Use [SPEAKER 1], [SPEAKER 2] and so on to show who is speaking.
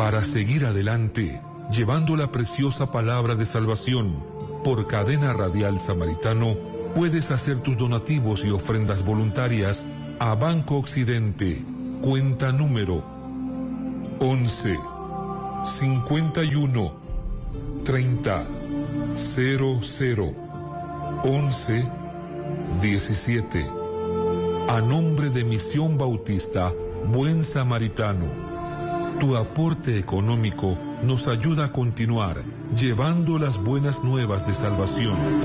[SPEAKER 1] Para seguir adelante, llevando la preciosa palabra de salvación, por Cadena Radial Samaritano, puedes hacer tus donativos y ofrendas voluntarias a Banco Occidente, cuenta número 11 51 30 00 11 17. A nombre de Misión Bautista Buen Samaritano, tu aporte económico nos ayuda a continuar llevando las buenas nuevas de salvación.